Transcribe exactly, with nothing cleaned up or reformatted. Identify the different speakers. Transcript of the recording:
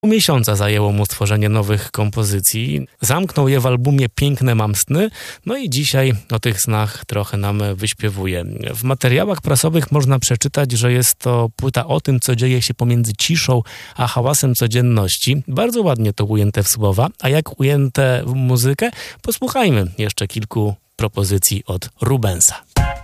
Speaker 1: Miesiąca zajęło mu stworzenie nowych kompozycji. Zamknął je w albumie Piękne mam sny, no i dzisiaj o tych snach trochę nam wyśpiewuje. W materiałach prasowych można przeczytać, że jest to płyta o tym, co dzieje się pomiędzy ciszą a hałasem codzienności. Bardzo ładnie to ujęte w słowa, a jak ujęte w muzykę? Posłuchajmy jeszcze kilku propozycji od Rubensa.